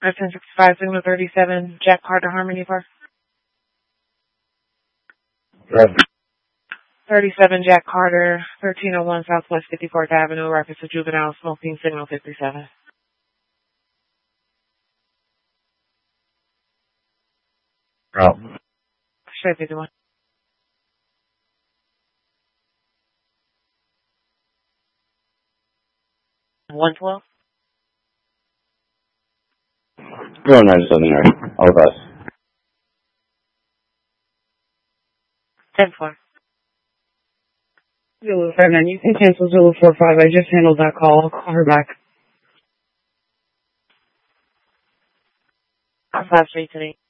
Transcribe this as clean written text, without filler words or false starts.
1065, Signal 37, Jack Carter, Harmony Park. Right. 37 Jack Carter, 1301 Southwest 54th Avenue, reference to juvenile smoking, Signal 57. Route. Straight 51. $112? Go on, I just wasn't there. All of us. 10-4. Zulu 59, you can cancel Zulu 45. I just handled that call. I'll call her back. 5-3 today.